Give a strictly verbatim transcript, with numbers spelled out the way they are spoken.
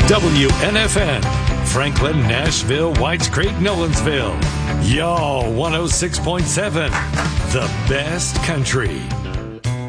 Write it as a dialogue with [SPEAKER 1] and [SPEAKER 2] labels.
[SPEAKER 1] W N F N, Franklin, Nashville, Whites Creek, Nolensville. Y'all one oh six point seven, the best country.